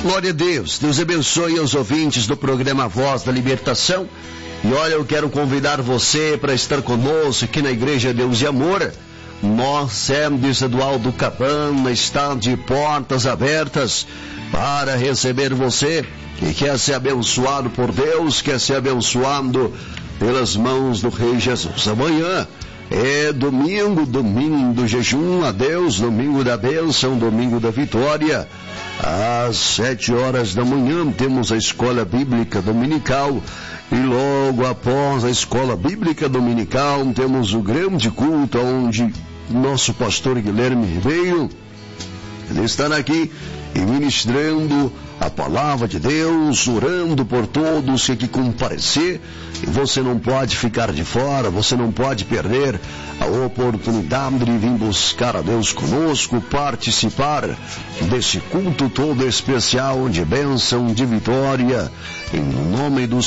Glória a Deus. Deus abençoe os ouvintes do programa Voz da Libertação. E olha, eu quero convidar você para estar conosco aqui na Igreja Deus e Amor. Nossa estadual do Cabana está de portas abertas para receber você que quer ser abençoado por Deus, quer ser abençoado pelas mãos do Rei Jesus. Amanhã é domingo do jejum a Deus, domingo da bênção, domingo da vitória. Às 7 horas da manhã temos a escola bíblica dominical e logo após a escola bíblica dominical temos o grande culto onde nosso pastor Guilherme Ribeiro ele estará aqui e ministrando a palavra de Deus, orando por todos que aqui comparecer. E você não pode ficar de fora, você não pode perder a oportunidade de vir buscar a Deus conosco, participar desse culto todo especial de bênção, de vitória, em nome do